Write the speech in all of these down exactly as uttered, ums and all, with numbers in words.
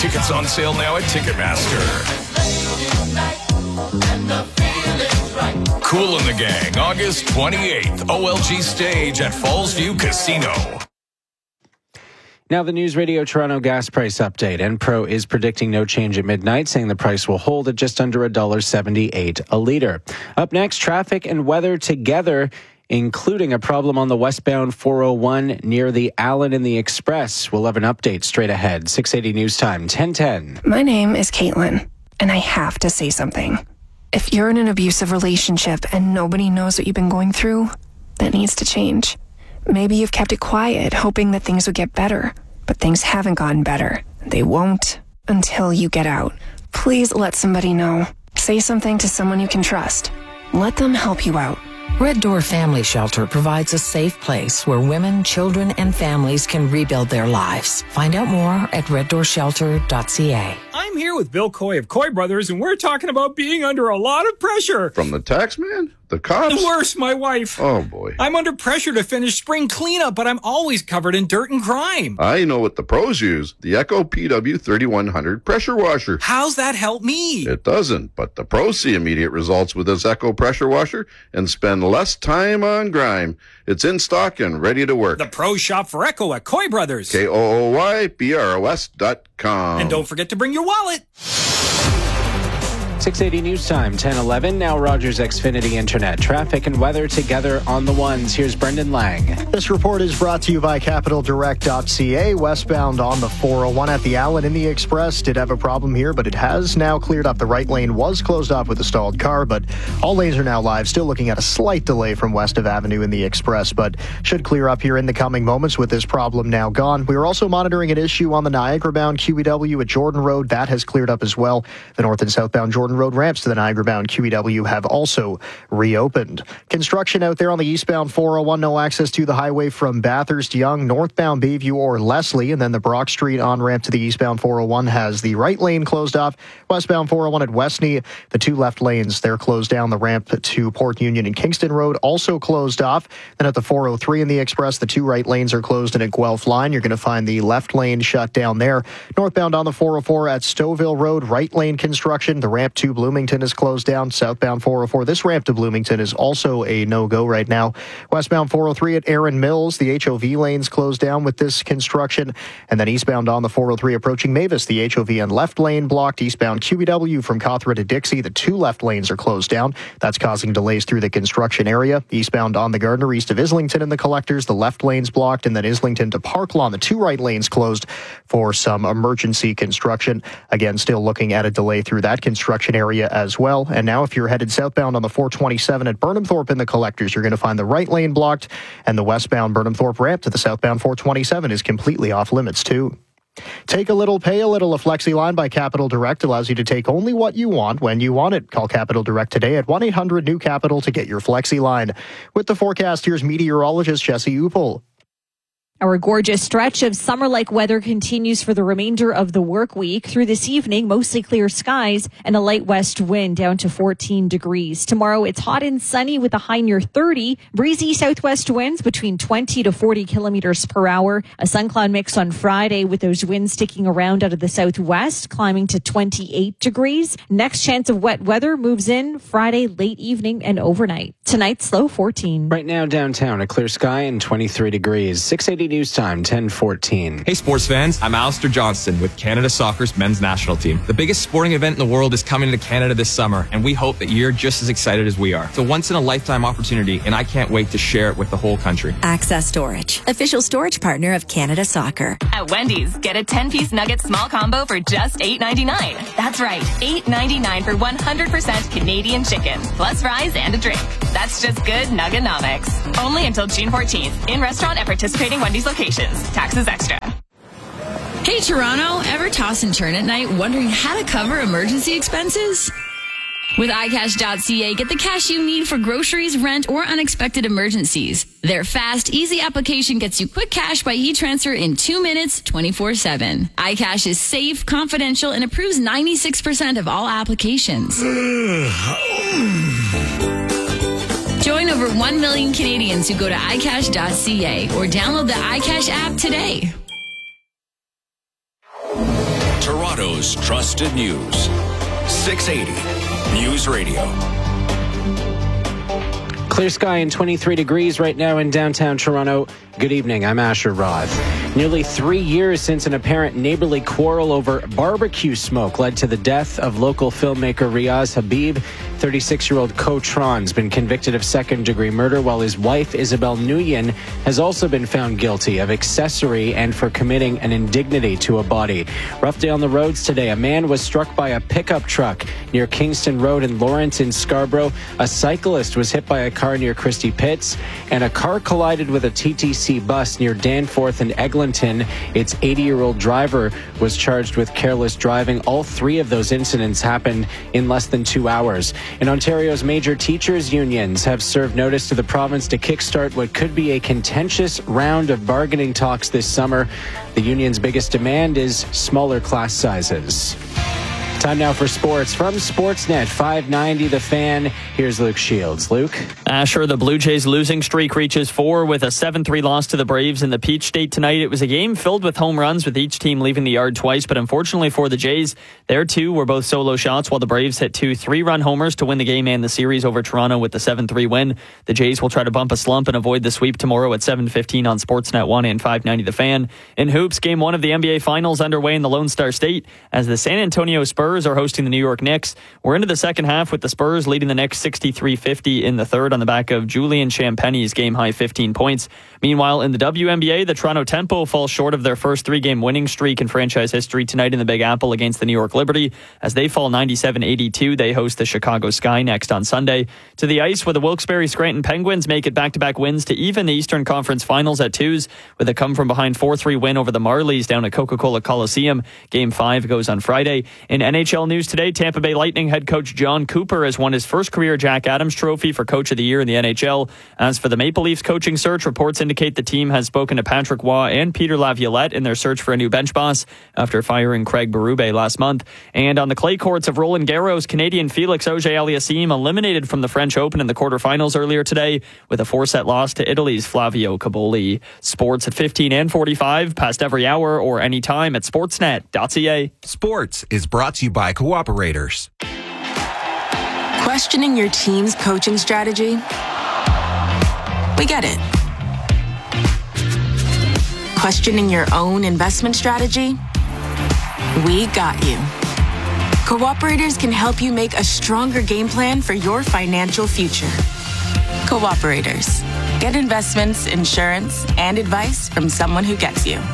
Tickets on sale now at Ticketmaster. Kool and the Gang, August twenty-eighth, O L G stage at Falls View Casino. Now the News Radio Toronto gas price update. Enpro is predicting no change at midnight, saying the price will hold at just under one dollar seventy-eight a litre. Up next, traffic and weather together, including a problem on the westbound four oh one near the Allen and the Express. We'll have an update straight ahead. six eighty News Time, ten ten. My name is Caitlin, and I have to say something. If you're in an abusive relationship and nobody knows what you've been going through, that needs to change. Maybe you've kept it quiet, hoping that things would get better, but things haven't gotten better. They won't until you get out. Please let somebody know. Say something to someone you can trust. Let them help you out. Red Door Family Shelter provides a safe place where women, children, and families can rebuild their lives. Find out more at red door shelter dot c a. I'm here with Bill Coy of Coy Brothers, and we're talking about being under a lot of pressure. From the tax man? The cops? The worst, my wife. Oh, boy. I'm under pressure to finish spring cleanup, but I'm always covered in dirt and grime. I know what the pros use. The Echo P W thirty-one hundred pressure washer. How's that help me? It doesn't, but the pros see immediate results with this Echo pressure washer and spend less time on grime. It's in stock and ready to work. The pros shop for Echo at Coy Brothers. K O O Y B R O S dot com. And don't forget to bring your wallet. six eighty News Time, ten eleven. Now Rogers Xfinity Internet. Traffic and weather together on the ones. Here's Brendan Lang. This report is brought to you by capital direct dot c a. Westbound on the four oh one at the Allen in the Express did have a problem here, but it has now cleared up. The right lane was closed off with a stalled car, but all lanes are now live. Still looking at a slight delay from west of Avenue in the Express, but should clear up here in the coming moments with this problem now gone. We are also monitoring an issue on the Niagara-bound Q E W at Jordan Road. That has cleared up as well. The north and southbound Jordan Road ramps to the Niagara-bound Q E W have also reopened. Construction out there on the eastbound four oh one. No access to the highway from Bathurst, Yonge, northbound Bayview or Leslie. And then the Brock Street on-ramp to the eastbound four oh one has the right lane closed off. Westbound four oh one at Westney, the two left lanes, they're closed down. The ramp to Port Union and Kingston Road also closed off. Then at the four oh three in the Express, the two right lanes are closed. And at Guelph Line, you're going to find the left lane shut down there. Northbound on the four oh four at Stouffville Road, right lane construction. The ramp to Bloomington is closed down. Southbound four oh four, this ramp to Bloomington is also a no-go right now. Westbound four oh three at Erin Mills, the H O V lanes closed down with this construction. And then eastbound on the four oh three approaching Mavis, the H O V and left lane blocked. Eastbound Q E W from Cawthra to Dixie, the two left lanes are closed down. That's causing delays through the construction area. Eastbound on the Gardner, east of Islington and the Collectors, the left lane's blocked. And then Islington to Park Lawn, the two right lanes closed for some emergency construction. Again, still looking at a delay through that construction area as well. And now if you're headed southbound on the four twenty-seven at Burnhamthorpe in the Collectors, you're going to find the right lane blocked, and the westbound Burnhamthorpe ramp to the southbound four twenty-seven is completely off limits too. Take a little, pay a little. A Flexi line by Capital Direct allows you to take only what you want when you want it. Call Capital Direct today at one eight hundred new capital to get your Flexi line. With the forecast, here's meteorologist Jesse Upel. Our gorgeous stretch of summer-like weather continues for the remainder of the work week. Through this evening, mostly clear skies and a light west wind down to fourteen degrees. Tomorrow, it's hot and sunny with a high near thirty. Breezy southwest winds between twenty to forty kilometers per hour. A sun cloud mix on Friday with those winds sticking around out of the southwest, climbing to twenty-eight degrees. Next chance of wet weather moves in Friday late evening and overnight. Tonight's low fourteen. Right now downtown, a clear sky and twenty-three degrees. six eighty News Time, ten fourteen. Hey sports fans, I'm Alistair Johnston with Canada Soccer's men's national team. The biggest sporting event in the world is coming to Canada this summer, and we hope that you're just as excited as we are. It's a once-in-a-lifetime opportunity, and I can't wait to share it with the whole country. Access Storage, official storage partner of Canada Soccer. At Wendy's, get a ten-piece nugget small combo for just eight ninety-nine. That's right, eight ninety-nine for one hundred percent Canadian chicken, plus fries and a drink. That's just good Nuggenomics. Only until June fourteenth, in restaurant at participating Wendy's locations. Taxes extra. Hey Toronto, ever toss and turn at night wondering how to cover emergency expenses? With i cash dot c a, get the cash you need for groceries, rent, or unexpected emergencies. Their fast, easy application gets you quick cash by e-transfer in two minutes, twenty-four seven. iCash is safe, confidential, and approves ninety-six percent of all applications. Join over one million Canadians who go to i cash dot c a or download the iCash app today. Toronto's trusted news. six eighty News Radio. Clear sky and twenty-three degrees right now in downtown Toronto. Good evening, I'm Asher Roth. Nearly three years since an apparent neighborly quarrel over barbecue smoke led to the death of local filmmaker Riaz Habib, thirty-six-year-old Ko Tron's been convicted of second-degree murder, while his wife, Isabel Nguyen, has also been found guilty of accessory and for committing an indignity to a body. Rough day on the roads today. A man was struck by a pickup truck near Kingston Road in Lawrence in Scarborough. A cyclist was hit by a car near Christie Pitts, and a car collided with a T T C bus near Danforth and Eglinton. Its eighty-year-old driver was charged with careless driving. All three of those incidents happened in less than two hours. In Ontario's major teachers' unions have served notice to the province to kickstart what could be a contentious round of bargaining talks this summer. The union's biggest demand is smaller class sizes. Time now for sports. From Sportsnet five ninety The Fan, here's Luke Shields. Luke? Asher, the Blue Jays' losing streak reaches four with a seven three loss to the Braves in the Peach State tonight. It was a game filled with home runs, with each team leaving the yard twice, but unfortunately for the Jays, their two were both solo shots, while the Braves hit two three-run homers to win the game and the series over Toronto with the seven three win. The Jays will try to bump a slump and avoid the sweep tomorrow at seven fifteen on Sportsnet one and five ninety The Fan. In hoops, game one of the N B A Finals underway in the Lone Star State as the San Antonio Spurs are hosting the New York Knicks. We're into the second half with the Spurs leading the Knicks sixty-three fifty in the third on the back of Julian Champagne's game-high fifteen points. Meanwhile, in the W N B A, the Toronto Tempo falls short of their first three-game winning streak in franchise history tonight in the Big Apple against the New York Liberty. As they fall ninety-seven eighty-two, they host the Chicago Sky next on Sunday. To the ice, where the Wilkes-Barre Scranton Penguins make it back-to-back wins to even the Eastern Conference Finals at twos with a come-from-behind four three win over the Marlies down at Coca-Cola Coliseum. Game five goes on Friday. In N H L news today, Tampa Bay Lightning head coach John Cooper has won his first career Jack Adams Trophy for Coach of the Year in the N H L. As for the Maple Leafs coaching search, reports indicate the team has spoken to Patrick Waugh and Peter Laviolette in their search for a new bench boss after firing Craig Berube last month. And on the clay courts of Roland Garros, Canadian Felix Auger-Aliassime eliminated from the French Open in the quarterfinals earlier today with a four-set loss to Italy's Flavio Caboli. Sports at fifteen and forty-five, past every hour or anytime at sportsnet dot c a. Sports is brought to you by Cooperators. Questioning your team's coaching strategy? We get it. Questioning your own investment strategy? We got you. Cooperators can help you make a stronger game plan for your financial future. Cooperators. Get investments, insurance, and advice from someone who gets you.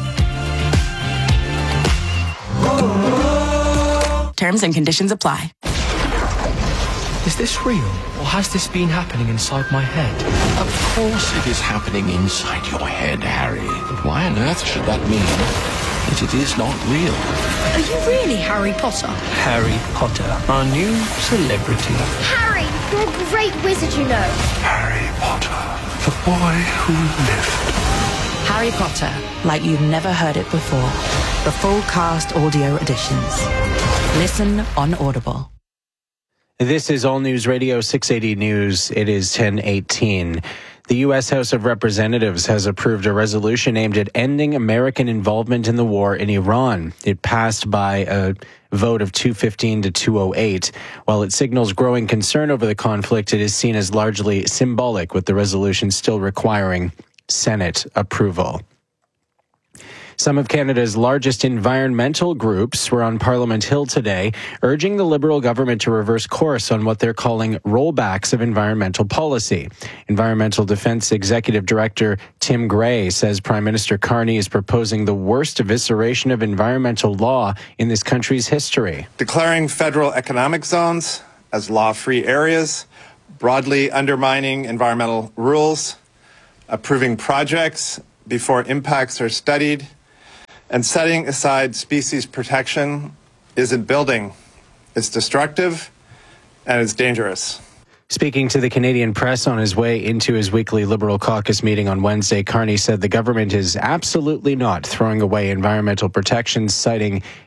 Terms and conditions apply. Is this real, or has this been happening inside my head? Of course it is happening inside your head, Harry. But why on earth should that mean that it is not real? Are you really Harry Potter? Harry Potter, our new celebrity. Harry, you're a great wizard, you know. Harry Potter, the boy who lived. Harry Potter, like you've never heard it before. The full cast audio editions. Listen on Audible. This is All News Radio six eighty News. It is ten eighteen. The U S House of Representatives has approved a resolution aimed at ending American involvement in the war in Iran. It passed by a vote of two fifteen to two oh eight. While it signals growing concern over the conflict, it is seen as largely symbolic, with the resolution still requiring Senate approval. Some of Canada's largest environmental groups were on Parliament Hill today, urging the Liberal government to reverse course on what they're calling rollbacks of environmental policy. Environmental Defence Executive Director Tim Gray says Prime Minister Carney is proposing the worst evisceration of environmental law in this country's history. Declaring federal economic zones as law-free areas, broadly undermining environmental rules, approving projects before impacts are studied, and setting aside species protection isn't building. It's destructive and it's dangerous. Speaking to the Canadian press on his way into his weekly Liberal caucus meeting on Wednesday, Carney said the government is absolutely not throwing away environmental protections, citing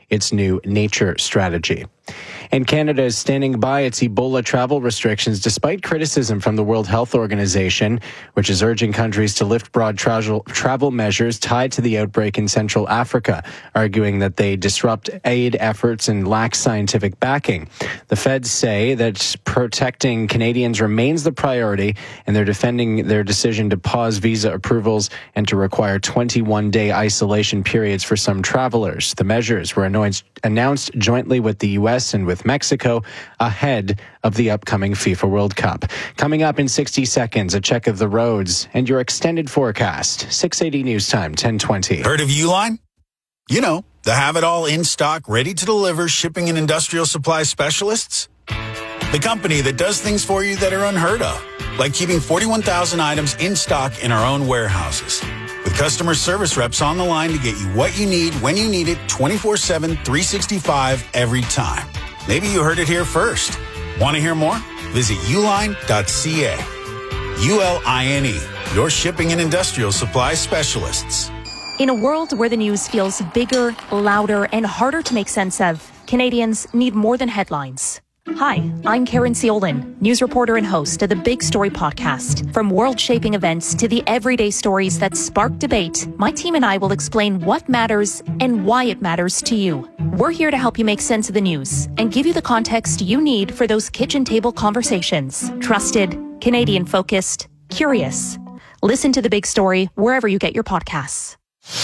its new nature strategy. And Canada is standing by its Ebola travel restrictions despite criticism from the World Health Organization, which is urging countries to lift broad travel, travel measures tied to the outbreak in Central Africa, arguing that they disrupt aid efforts and lack scientific backing. The feds say that protecting Canadians remains the priority, and they're defending their decision to pause visa approvals and to require twenty-one day isolation periods for some travelers. The measures were announced jointly with the U S and with Mexico ahead of the upcoming FIFA World Cup. Coming up in sixty seconds, a check of the roads and your extended forecast. six eighty News Time, ten twenty. Heard of Uline? You know, the have-it-all in stock, ready to deliver shipping and industrial supply specialists? The company that does things for you that are unheard of, like keeping forty-one thousand items in stock in our own warehouses. With customer service reps on the line to get you what you need when you need it twenty-four seven, three sixty-five every time. Maybe you heard it here first. Want to hear more? Visit uline dot c a. U L I N E, your shipping and industrial supply specialists. In a world where the news feels bigger, louder, and harder to make sense of, Canadians need more than headlines. Hi, I'm Karen Ciolin, news reporter and host of the Big Story podcast. From world-shaping events to the everyday stories that spark debate, my team and I will explain what matters and why it matters to you. We're here to help you make sense of the news and give you the context you need for those kitchen table conversations. Trusted, Canadian-focused, curious. Listen to The Big Story wherever you get your podcasts.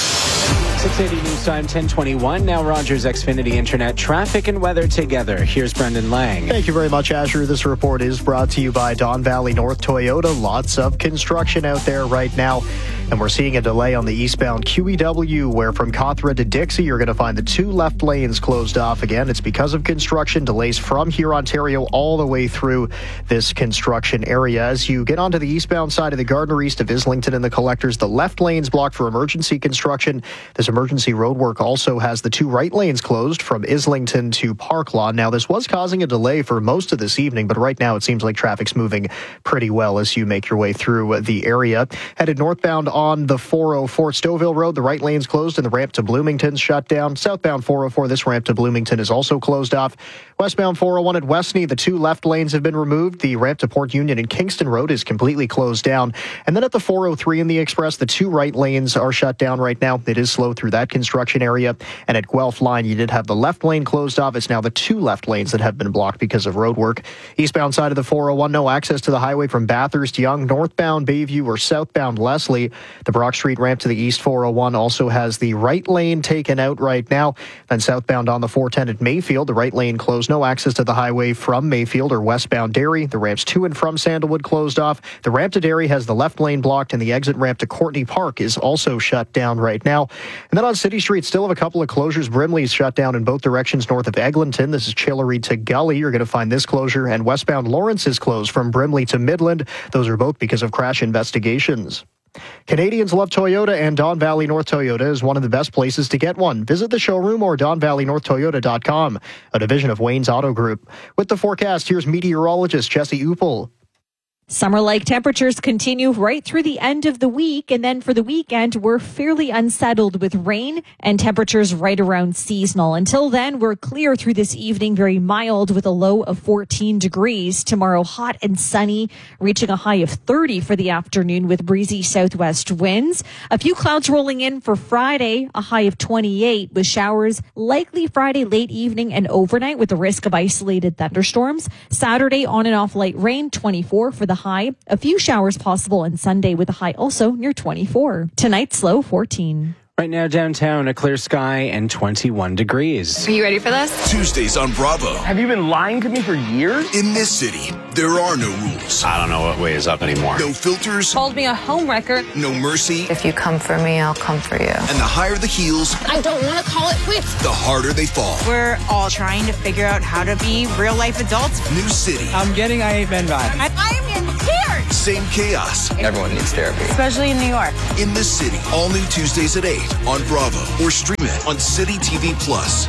six eighty News Time, ten twenty-one. Now Rogers Xfinity Internet traffic and weather together. Here's Brendan Lang. Thank you very much, Asher. This report is brought to you by Don Valley North Toyota. Lots of construction out there right now. And we're seeing a delay on the eastbound Q E W, where from Cawthra to Dixie, you're going to find the two left lanes closed off again. It's because of construction delays from here, Ontario, all the way through this construction area. As you get onto the eastbound side of the Gardner east of Islington and the Collectors, the left lane's blocked for emergency construction. This emergency road work also has the two right lanes closed from Islington to Park Lawn. Now, this was causing a delay for most of this evening, but right now it seems like traffic's moving pretty well as you make your way through the area. Headed northbound on the four oh four Stouffville Road, the right lane's closed and the ramp to Bloomington's shut down. Southbound four oh four, this ramp to Bloomington is also closed off. Westbound four oh one at Westney, the two left lanes have been removed. The ramp to Port Union and Kingston Road is completely closed down. And then at the four oh three in the Express, the two right lanes are shut down right now. It is slow through that construction area. And at Guelph Line, you did have the left lane closed off. It's now the two left lanes that have been blocked because of road work. Eastbound side of the four oh one, no access to the highway from Bathurst, Young, northbound Bayview or southbound Leslie. The Brock Street ramp to the east four oh one also has the right lane taken out right now. Then southbound on the four ten at Mayfield, the right lane closed. No access to the highway from Mayfield or westbound Derry. The ramps to and from Sandalwood closed off. The ramp to Derry has the left lane blocked, and the exit ramp to Courtney Park is also shut down right now. And then on City Street, still have a couple of closures. Brimley's shut down in both directions north of Eglinton. This is Chillery to Gully. You're going to find this closure. And westbound Lawrence is closed from Brimley to Midland. Those are both because of crash investigations. Canadians love Toyota, and Don Valley North Toyota is one of the best places to get one. Visit the showroom or don valley north toyota dot com, a division of Wayne's Auto Group. With the forecast, here's meteorologist Jesse Uppel. Summer-like temperatures continue right through the end of the week, and then for the weekend, we're fairly unsettled with rain and temperatures right around seasonal. Until then, we're clear through this evening, very mild with a low of fourteen degrees. Tomorrow, hot and sunny, reaching a high of thirty for the afternoon with breezy southwest winds. A few clouds rolling in for Friday, a high of twenty-eight with showers likely Friday late evening and overnight with the risk of isolated thunderstorms. Saturday, on and off light rain, twenty-four for the high. A few showers possible on Sunday with a high also near twenty-four. Tonight's low fourteen. Right now downtown, a clear sky and twenty-one degrees. Are you ready for this? Tuesdays on Bravo. Have you been lying to me for years? In this city, there are no rules. I don't know what way is up anymore. No filters. Called me a homewrecker. No mercy. If you come for me, I'll come for you. And the higher the heels, I don't want to call it quits. The harder they fall. We're all trying to figure out how to be real life adults. New city. I'm getting I Hate Men vibes. I'm in tears. Same chaos. Everyone needs therapy. Especially in New York. In this city, all new Tuesdays at eight on Bravo. Or stream it on City T V Plus.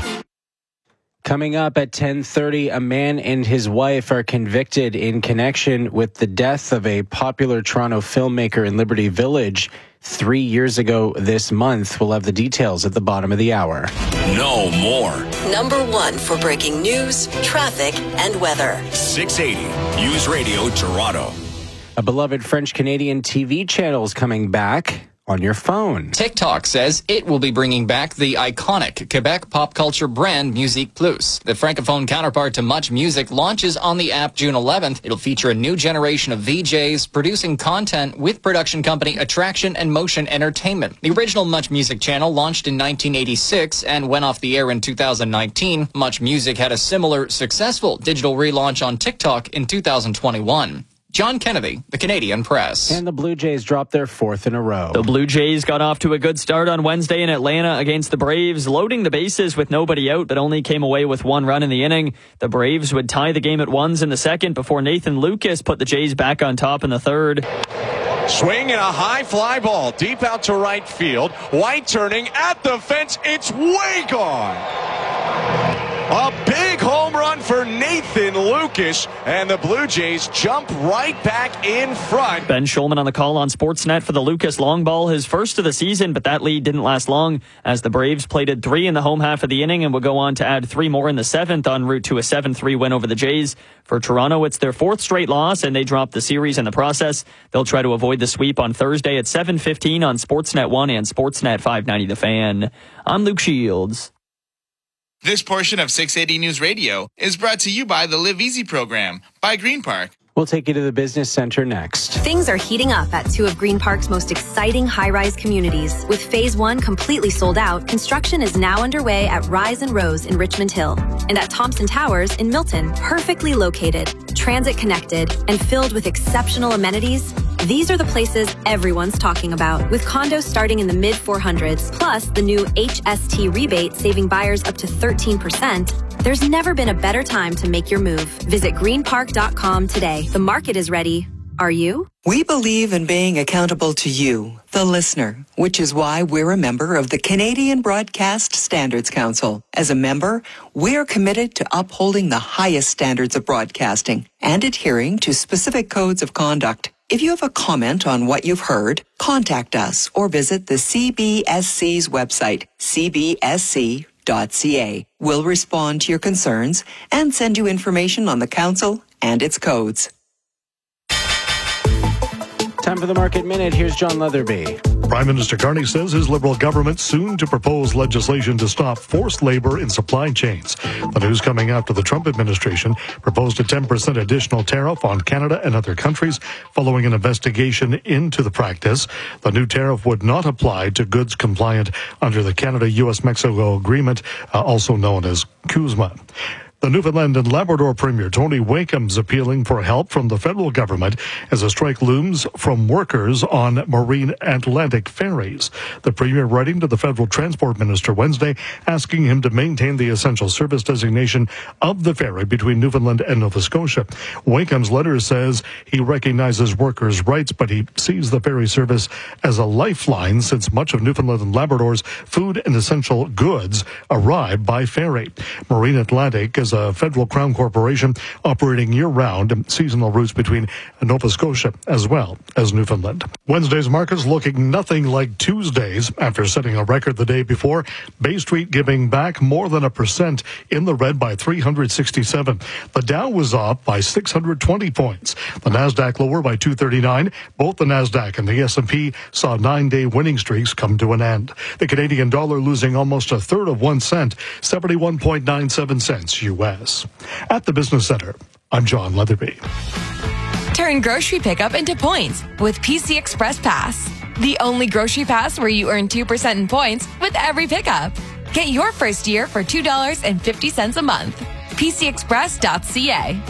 Coming up at ten thirty, a man and his wife are convicted in connection with the death of a popular Toronto filmmaker in Liberty Village. three years ago this month. We'll have the details at the bottom of the hour. No more. Number one for breaking news, traffic, and weather. six eighty News Radio Toronto. A beloved French-Canadian T V channel is coming back on your phone. TikTok says it will be bringing back the iconic Quebec pop culture brand Musique Plus. The francophone counterpart to Much Music launches on the app June eleventh. It'll feature a new generation of V Js producing content with production company Attraction and Motion Entertainment. The original Much Music channel launched in nineteen eighty-six and went off the air in two thousand nineteen. Much Music had a similar successful digital relaunch on TikTok in two thousand twenty-one. John Kennedy, the Canadian Press. And the Blue Jays dropped their fourth in a row. The Blue Jays got off to a good start on Wednesday in Atlanta against the Braves, loading the bases with nobody out, but only came away with one run in the inning. The Braves would tie the game at ones in the second before Nathan Lucas put the Jays back on top in the third. Swing and a high fly ball deep out to right field. White turning at the fence. It's way gone. A big home run for Nathan Lucas, and the Blue Jays jump right back in front. Ben Schulman on the call on Sportsnet for the Lucas long ball, his first of the season, but that lead didn't last long as the Braves plated three in the home half of the inning and would go on to add three more in the seventh en route to a seven three win over the Jays. For Toronto, it's their fourth straight loss, and they dropped the series in the process. They'll try to avoid the sweep on Thursday at seven fifteen on Sportsnet one and Sportsnet five ninety The Fan. I'm Luke Shields. This portion of six eighty News Radio is brought to you by the Live Easy program by Green Park. We'll take you to the business center next. Things are heating up at two of Green Park's most exciting high-rise communities. With phase one completely sold out, construction is now underway at Rise and Rose in Richmond Hill and at Thompson Towers in Milton. Perfectly located, transit connected, and filled with exceptional amenities, these are the places everyone's talking about. With condos starting in the mid four hundreds, plus the new H S T rebate saving buyers up to thirteen percent, there's never been a better time to make your move. Visit green park dot com today. The market is ready. Are you? We believe in being accountable to you, the listener, which is why we're a member of the Canadian Broadcast Standards Council. As a member, we're committed to upholding the highest standards of broadcasting and adhering to specific codes of conduct. If you have a comment on what you've heard, contact us or visit the C B S C's website, c b s c dot c a. We'll respond to your concerns and send you information on the council and its codes. Time for the Market Minute. Here's John Leatherby. Prime Minister Carney says his Liberal government soon to propose legislation to stop forced labor in supply chains. The news coming after the Trump administration proposed a ten percent additional tariff on Canada and other countries following an investigation into the practice. The new tariff would not apply to goods compliant under the Canada-U S Mexico Agreement, uh, also known as CUSMA. The Newfoundland and Labrador Premier Tony Wakeham's appealing for help from the federal government as a strike looms from workers on Marine Atlantic ferries. The Premier writing to the federal transport minister Wednesday asking him to maintain the essential service designation of the ferry between Newfoundland and Nova Scotia. Wakeham's letter says he recognizes workers' rights, but he sees the ferry service as a lifeline since much of Newfoundland and Labrador's food and essential goods arrive by ferry. Marine Atlantic is a federal crown corporation operating year-round and seasonal routes between Nova Scotia as well as Newfoundland. Wednesday's markets looking nothing like Tuesday's after setting a record the day before. Bay Street giving back more than a percent in the red by three hundred sixty-seven. The Dow was up by six hundred twenty points. The Nasdaq lower by two thirty-nine. Both the Nasdaq and the S and P saw nine-day winning streaks come to an end. The Canadian dollar losing almost a third of one cent, seventy-one point nine seven cents U S. At the Business Center, I'm John Leatherby. Turn grocery pickup into points with P C Express Pass. The only grocery pass where you earn two percent in points with every pickup. Get your first year for two dollars and fifty cents a month. p c express dot c a.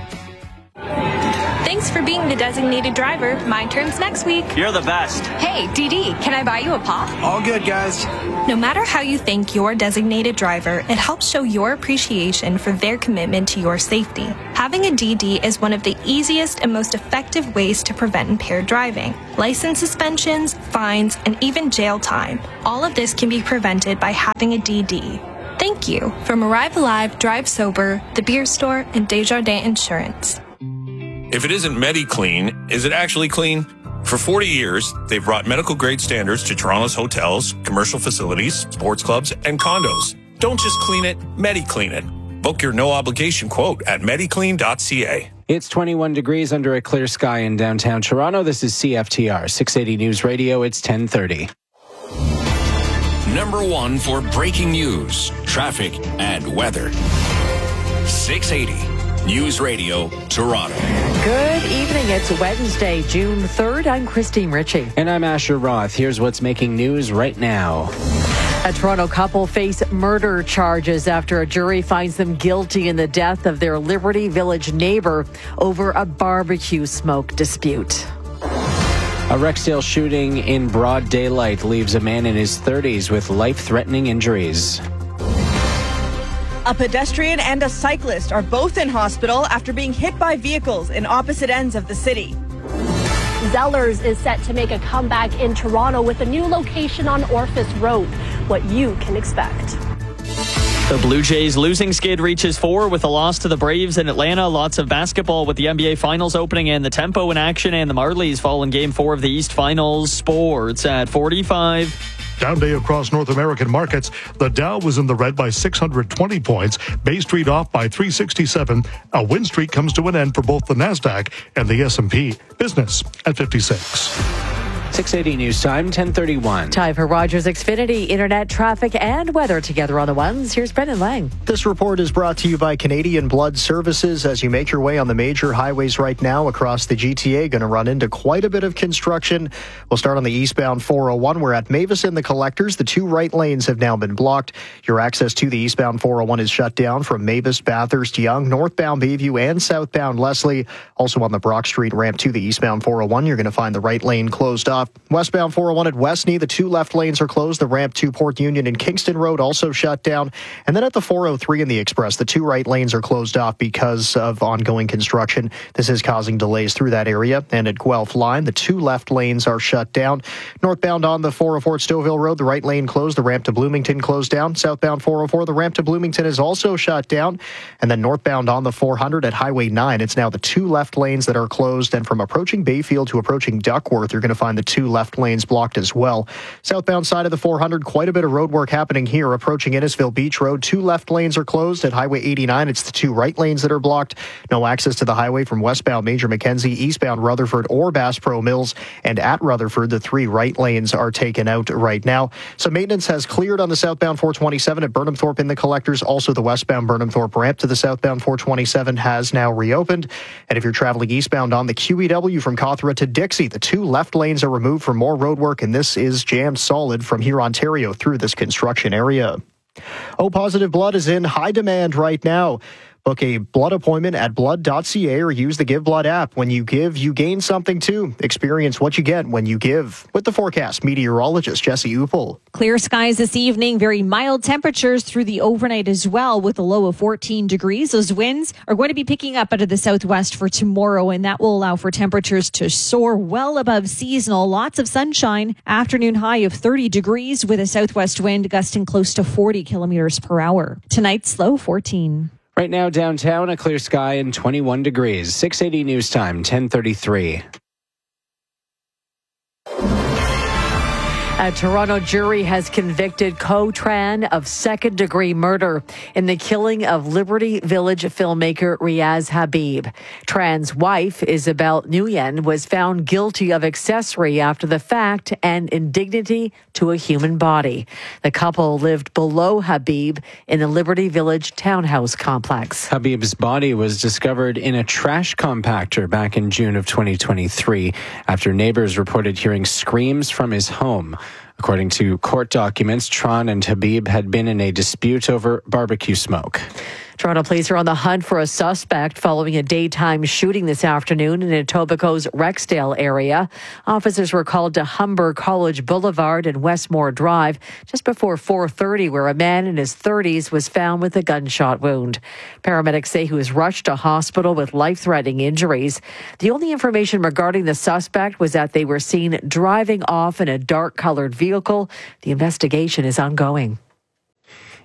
Thanks for being the designated driver. My turn's next week. You're the best. Hey, D D, can I buy you a pop? All good, guys. No matter how you thank your designated driver, it helps show your appreciation for their commitment to your safety. Having a D D is one of the easiest and most effective ways to prevent impaired driving. License suspensions, fines, and even jail time. All of this can be prevented by having a D D. Thank you. From Arrive Alive, Drive Sober, The Beer Store, and Desjardins Insurance. If it isn't MediClean, is it actually clean? For forty years, they've brought medical-grade standards to Toronto's hotels, commercial facilities, sports clubs, and condos. Don't just clean it, Medi-Clean it. Book your no-obligation quote at mediclean dot c a. It's twenty-one degrees under a clear sky in downtown Toronto. This is C F T R, six eighty News Radio. It's ten thirty. Number one for breaking news, traffic, and weather. six eighty News Radio, Toronto. Good evening. It's Wednesday, June third. I'm Christine Ritchie. And I'm Asher Roth. Here's what's making news right now. A Toronto couple face murder charges after a jury finds them guilty in the death of their Liberty Village neighbor over a barbecue smoke dispute. A Rexdale shooting in broad daylight leaves a man in his thirties with life-threatening injuries. A pedestrian and a cyclist are both in hospital after being hit by vehicles in opposite ends of the city. Zellers is set to make a comeback in Toronto with a new location on Orphis Road. What you can expect. The Blue Jays losing skid reaches four with a loss to the Braves in Atlanta. Lots of basketball with the N B A Finals opening and the tempo in action, and the Marlies fall in Game four of the East Finals. Sports at forty-five. Down day across North American markets. The Dow was in the red by six hundred twenty points. Bay Street off by three sixty-seven. A win streak comes to an end for both the NASDAQ and the S and P. Business at fifty-six. six eighty News Time, ten thirty-one. Time for Rogers Xfinity, internet, traffic, and weather together on the ones. Here's Brendan Lang. This report is brought to you by Canadian Blood Services. As you make your way on the major highways right now across the G T A, going to run into quite a bit of construction. We'll start on the eastbound four oh one. We're at Mavis and the Collectors. The two right lanes have now been blocked. Your access to the eastbound four oh one is shut down from Mavis, Bathurst, Yonge, northbound Bayview, and southbound Leslie. Also on the Brock Street ramp to the eastbound four oh one, you're going to find the right lane closed off. Westbound four oh one at Westney, the two left lanes are closed. The ramp to Port Union and Kingston Road also shut down. And then at the four oh three in the Express, the two right lanes are closed off because of ongoing construction. This is causing delays through that area. And at Guelph Line, the two left lanes are shut down. Northbound on the four oh four at Stouffville Road, the right lane closed. The ramp to Bloomington closed down. Southbound four oh four, the ramp to Bloomington is also shut down. And then northbound on the four hundred at Highway nine, it's now the two left lanes that are closed. And from approaching Bayfield to approaching Duckworth, you're going to find the two left lanes blocked as well. Southbound side of the four hundred, quite a bit of road work happening here. Approaching Innisfil Beach Road, two left lanes are closed. At Highway eighty-nine, it's the two right lanes that are blocked. No access to the highway from westbound Major Mackenzie, eastbound Rutherford or Bass Pro Mills. And at Rutherford, the three right lanes are taken out right now. So maintenance has cleared on the southbound four twenty-seven at Burnhamthorpe in the Collectors. Also, the westbound Burnhamthorpe ramp to the southbound four twenty-seven has now reopened. And if you're traveling eastbound on the Q E W from Cawthra to Dixie, the two left lanes are removed for more road work, and this is jammed solid from here Ontario through this construction area. O positive blood is in high demand right now. Book a blood appointment at blood dot c a or use the Give Blood app. When you give, you gain something too. Experience what you get when you give. With the forecast, meteorologist Jesse Uppel. Clear skies this evening, very mild temperatures through the overnight as well, with a low of fourteen degrees. Those winds are going to be picking up out of the southwest for tomorrow, and that will allow for temperatures to soar well above seasonal. Lots of sunshine, afternoon high of thirty degrees with a southwest wind gusting close to forty kilometers per hour. Tonight's low fourteen. Right now downtown, a clear sky and twenty-one degrees. six eighty News Time, ten thirty-three. A Toronto jury has convicted Co Tran of second-degree murder in the killing of Liberty Village filmmaker Riaz Habib. Tran's wife, Isabel Nguyen, was found guilty of accessory after the fact and indignity to a human body. The couple lived below Habib in the Liberty Village townhouse complex. Habib's body was discovered in a trash compactor back in June of twenty twenty-three after neighbors reported hearing screams from his home. According to court documents, Tran and Habib had been in a dispute over barbecue smoke. Toronto police are on the hunt for a suspect following a daytime shooting this afternoon in Etobicoke's Rexdale area. Officers were called to Humber College Boulevard and Westmore Drive just before four thirty, where a man in his thirties was found with a gunshot wound. Paramedics say he was rushed to hospital with life-threatening injuries. The only information regarding the suspect was that they were seen driving off in a dark-colored vehicle. The investigation is ongoing.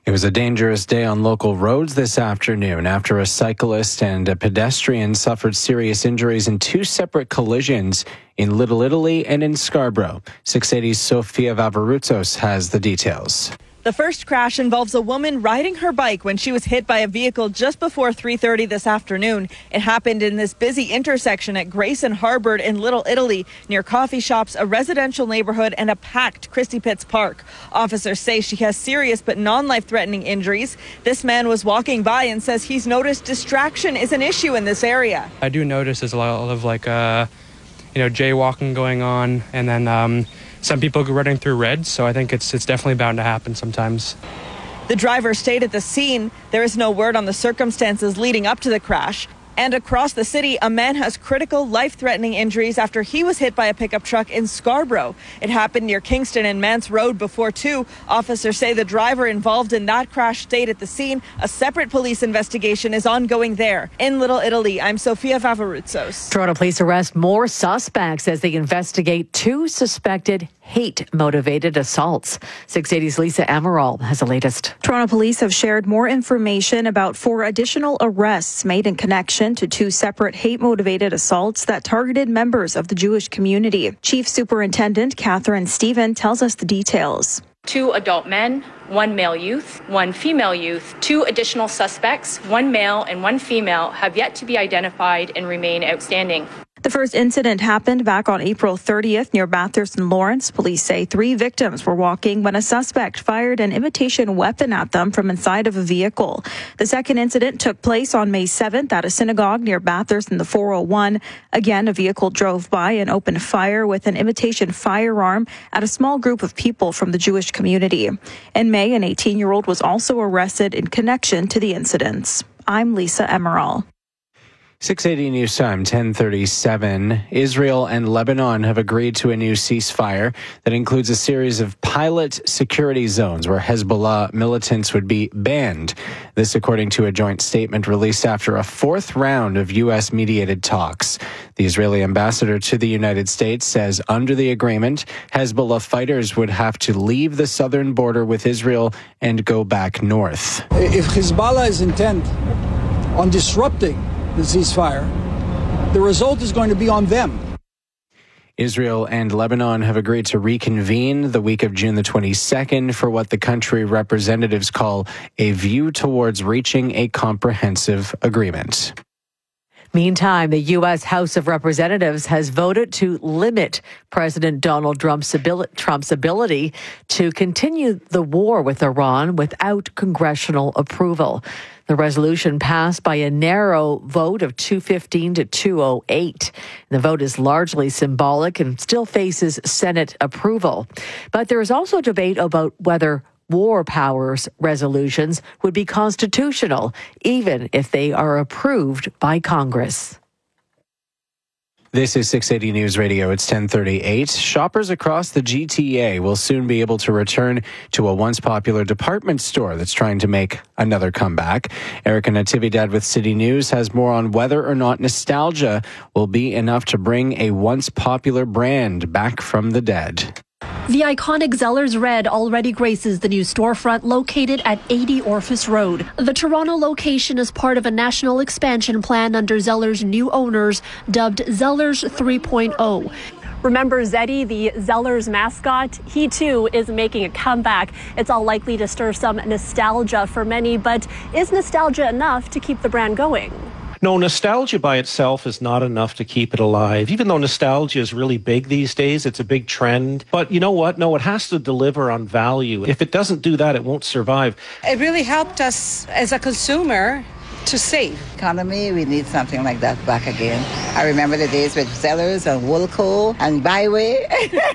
It was a dangerous day on local roads this afternoon after a cyclist and a pedestrian suffered serious injuries in two separate collisions in Little Italy and in Scarborough. six eighty's Sofia Vavarutsos has the details. The first crash involves a woman riding her bike when she was hit by a vehicle just before three thirty this afternoon. It happened in this busy intersection at Grace and Harbord in Little Italy, near coffee shops, a residential neighborhood, and a packed Christie Pitts Park. Officers say she has serious but non-life-threatening injuries. This man was walking by and says he's noticed distraction is an issue in this area. I do notice there's a lot of like, uh, you know, jaywalking going on, and then um, some people running through red, so I think it's it's definitely bound to happen sometimes. The driver stayed at the scene. There is no word on the circumstances leading up to the crash. And across the city, a man has critical life-threatening injuries after he was hit by a pickup truck in Scarborough. It happened near Kingston and Mance Road before two. Officers say the driver involved in that crash stayed at the scene. A separate police investigation is ongoing there. In Little Italy, I'm Sofia Vavarutsos. Toronto police arrest more suspects as they investigate two suspected hate-motivated assaults. six eighty's Lisa Amaral has the latest. Toronto police have shared more information about four additional arrests made in connection to two separate hate-motivated assaults that targeted members of the Jewish community. Chief Superintendent Catherine Stephen tells us the details. Two adult men, one male youth, one female youth, two additional suspects, one male and one female, have yet to be identified and remain outstanding. The first incident happened back on April thirtieth near Bathurst and Lawrence. Police say three victims were walking when a suspect fired an imitation weapon at them from inside of a vehicle. The second incident took place on May seventh at a synagogue near Bathurst in the four oh one. Again, a vehicle drove by and opened fire with an imitation firearm at a small group of people from the Jewish community. In May, an eighteen-year-old was also arrested in connection to the incidents. I'm Lisa Emerald. six eighty News Time, ten thirty-seven. Israel and Lebanon have agreed to a new ceasefire that includes a series of pilot security zones where Hezbollah militants would be banned. This according to a joint statement released after a fourth round of U S mediated talks. The Israeli ambassador to the United States says under the agreement, Hezbollah fighters would have to leave the southern border with Israel and go back north. If Hezbollah is intent on disrupting the ceasefire, the result is going to be on them. Israel and Lebanon have agreed to reconvene the week of June the twenty-second for what the country representatives call a view towards reaching a comprehensive agreement. Meantime, the U S House of Representatives has voted to limit President Donald Trump's ability to continue the war with Iran without congressional approval. The resolution passed by a narrow vote of two fifteen to two oh eight. The vote is largely symbolic and still faces Senate approval. But there is also debate about whether war powers resolutions would be constitutional, even if they are approved by Congress. This is six eighty News Radio. It's ten thirty-eight. Shoppers across the G T A will soon be able to return to a once popular department store that's trying to make another comeback. Erica Natividad with City News has more on whether or not nostalgia will be enough to bring a once popular brand back from the dead. The iconic Zellers Red already graces the new storefront located at eighty Orphis Road. The Toronto location is part of a national expansion plan under Zellers' new owners, dubbed Zellers three point oh. Remember Zeddy, the Zellers mascot? He too is making a comeback. It's all likely to stir some nostalgia for many, but is nostalgia enough to keep the brand going? No, nostalgia by itself is not enough to keep it alive. Even though nostalgia is really big these days, it's a big trend. But you know what? No, it has to deliver on value. If it doesn't do that, it won't survive. It really helped us as a consumer to save. Economy, we need something like that back again. I remember the days with Zellers and Woolco and Byway.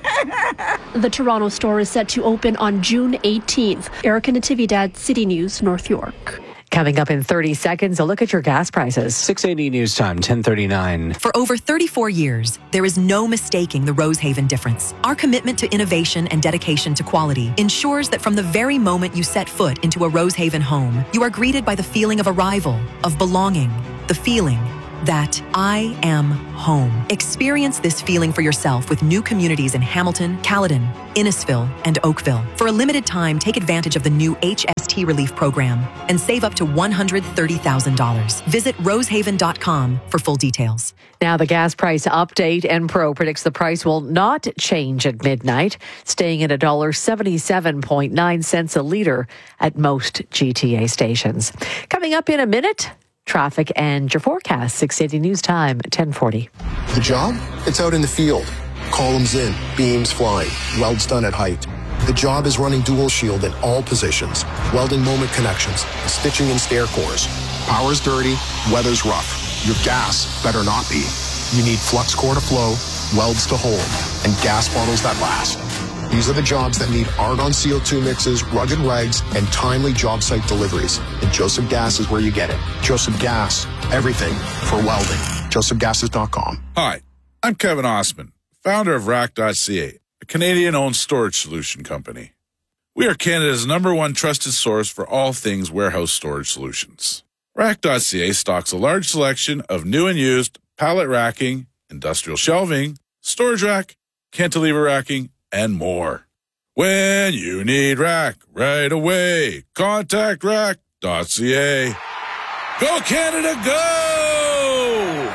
The Toronto store is set to open on June eighteenth. Erica Natividad, City News, North York. Coming up in thirty seconds, a look at your gas prices. six eighty News Time, ten thirty-nine. For over thirty-four years, there is no mistaking the Rosehaven difference. Our commitment to innovation and dedication to quality ensures that from the very moment you set foot into a Rosehaven home, you are greeted by the feeling of arrival, of belonging, the feeling that I am home. Experience this feeling for yourself with new communities in Hamilton, Caledon, Innisfil, and Oakville. For a limited time, take advantage of the new H S T Guarantee Relief Program and save up to one hundred thirty thousand dollars. Visit rosehaven dot com for full details. Now the gas price update. Enpro predicts the price will not change at midnight, staying at one dollar seventy-seven point nine cents a litre at most G T A stations. Coming up in a minute, traffic and your forecast. six eighty News Time, ten forty. The job? It's out in the field. Columns in, beams flying, welds done at height. The job is running dual shield in all positions, welding moment connections, stitching in stair cores. Power's dirty, weather's rough. Your gas better not be. You need flux core to flow, welds to hold, and gas bottles that last. These are the jobs that need argon C O two mixes, rugged regs, and timely job site deliveries. And Joseph Gas is where you get it. Joseph Gas, everything for welding. joseph gases dot com. Hi, I'm Kevin Osman, founder of rack dot c a, a Canadian-owned storage solution company. We are Canada's number one trusted source for all things warehouse storage solutions. rack dot c a stocks a large selection of new and used pallet racking, industrial shelving, storage rack, cantilever racking, and more. When you need rack right away, contact rack dot c a. Go Canada, go!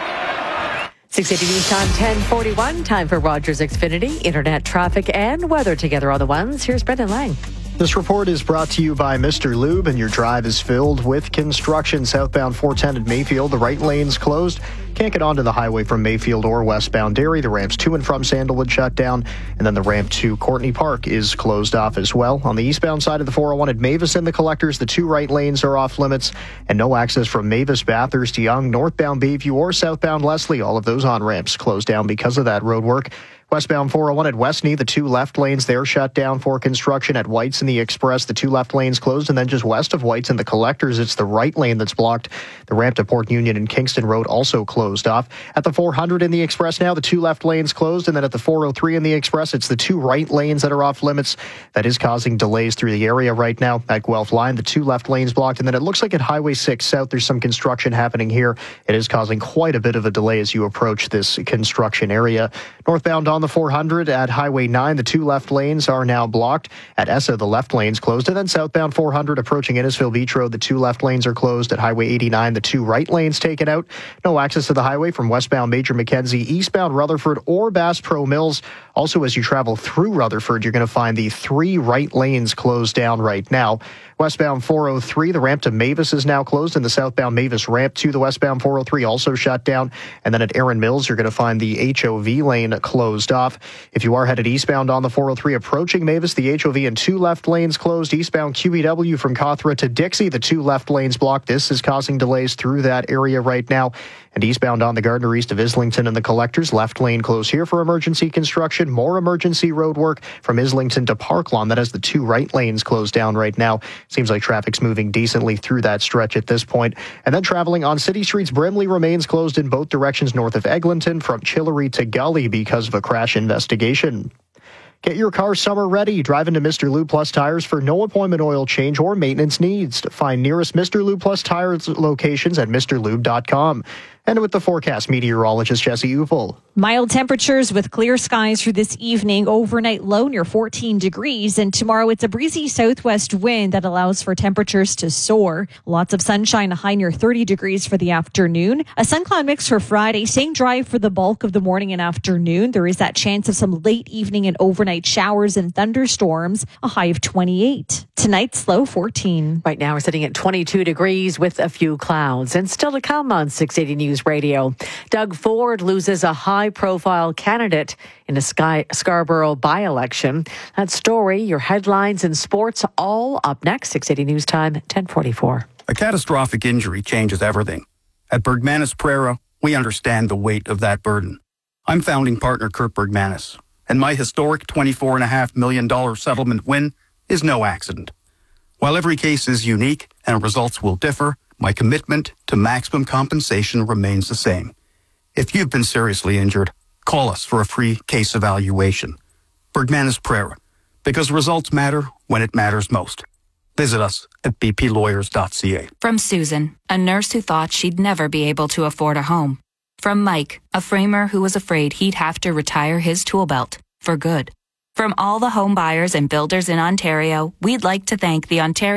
six eighty News Time, ten forty-one. Time for Rogers Xfinity, internet traffic and weather together on the ones. Here's Brendan Lang. This report is brought to you by Mister Lube, and your drive is filled with construction. Southbound four ten at Mayfield, the right lane's closed. Can't get onto the highway from Mayfield or westbound Derry. The ramps to and from Sandalwood shut down, and then the ramp to Courtney Park is closed off as well. On the eastbound side of the four oh one at Mavis and the Collectors, the two right lanes are off limits, and no access from Mavis, Bathurst, Young, northbound Bayview, or southbound Leslie. All of those on-ramps closed down because of that road work. Westbound four oh one at Westney, the two left lanes there shut down for construction. At Whites and the Express, the two left lanes closed, and then just west of Whites and the Collectors, it's the right lane that's blocked. The ramp to Port Union and Kingston Road also closed off. At the four hundred in the Express now, the two left lanes closed, and then at the four oh three in the Express, it's the two right lanes that are off limits. That is causing delays through the area right now. At Guelph Line, the two left lanes blocked, and then it looks like at Highway six South, there's some construction happening here. It is causing quite a bit of a delay as you approach this construction area. Northbound on the four hundred at Highway nine, the two left lanes are now blocked. At Essa, the left lane's closed. And then southbound four hundred approaching Innisfil Beach Road, the two left lanes are closed. At Highway eighty-nine, the two right lanes taken out. No access to the highway from westbound Major Mackenzie, eastbound Rutherford or Bass Pro Mills. Also, as you travel through Rutherford, you're going to find the three right lanes closed down right now. Westbound four oh three, the ramp to Mavis is now closed, and the southbound Mavis ramp to the westbound four oh three also shut down. And then at Erin Mills, you're going to find the H O V lane closed off. If you are headed eastbound on the four oh three approaching Mavis, the H O V and two left lanes closed. Eastbound Q E W from Cawthra to Dixie, the two left lanes blocked. This is causing delays through that area right now. And eastbound on the Gardner east of Islington and the Collectors, left lane closed here for emergency construction. More emergency road work from Islington to Parklawn. That has the two right lanes closed down right now. Seems like traffic's moving decently through that stretch at this point. And then traveling on city streets, Brimley remains closed in both directions north of Eglinton from Chillery to Gully because of a crash investigation. Get your car summer ready. Drive into Mister Lube Plus Tires for no appointment oil change or maintenance needs. Find nearest Mister Lube Plus Tires locations at mister lube dot com. And with the forecast, meteorologist Jesse Upel. Mild temperatures with clear skies for this evening. Overnight low near fourteen degrees. And tomorrow it's a breezy southwest wind that allows for temperatures to soar. Lots of sunshine, a high near thirty degrees for the afternoon. A sun cloud mix for Friday, staying dry for the bulk of the morning and afternoon. There is that chance of some late evening and overnight showers and thunderstorms, a high of twenty-eight. Tonight's low fourteen. Right now we're sitting at twenty-two degrees with a few clouds. And still to come on six eighty News Radio. Doug Ford loses a high-profile candidate in a Sky- Scarborough by-election. That story, your headlines and sports, all up next. six eighty News Time, ten forty-four. A catastrophic injury changes everything. At Bergmanis Prera, we understand the weight of that burden. I'm founding partner Kurt Bergmanis, and my historic twenty-four point five million dollars settlement win is no accident. While every case is unique and results will differ, my commitment to maximum compensation remains the same. If you've been seriously injured, call us for a free case evaluation. Bergmanis Prera, because results matter when it matters most. Visit us at b p lawyers dot c a. From Susan, a nurse who thought she'd never be able to afford a home. From Mike, a framer who was afraid he'd have to retire his tool belt for good. From all the home buyers and builders in Ontario, we'd like to thank the Ontario